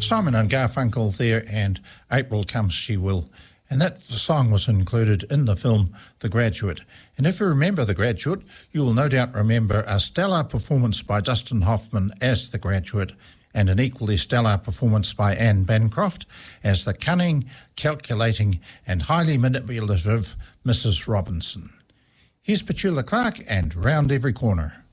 Simon and Garfunkel there, and April Comes She Will. And that song was included in the film The Graduate. And if you remember The Graduate, you will no doubt remember a stellar performance by Dustin Hoffman as The Graduate, and an equally stellar performance by Anne Bancroft as the cunning, calculating and highly manipulative Mrs. Robinson. Here's Petula Clark and Round Every Corner.